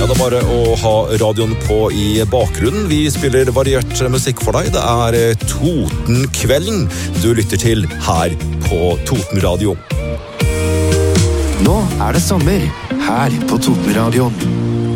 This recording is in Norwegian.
det bare å ha radioen på i bakgrunnen. Vi spiller variert musikk for deg. Det Totenkvelden du lytter til her på Toten Radio. Nå det sommer her på Toten Radio.